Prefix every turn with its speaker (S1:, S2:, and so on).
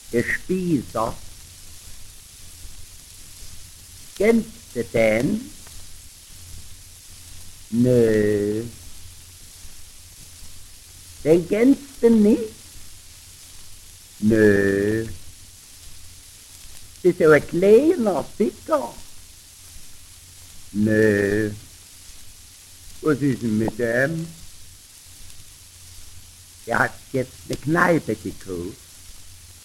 S1: der Spießer. Kennst du den? Nö. Den kennst du nicht? Nö. Das ist ja ein kleiner, dicker. Nö. Was ist denn mit dem? Der hat jetzt eine Kneipe gekauft.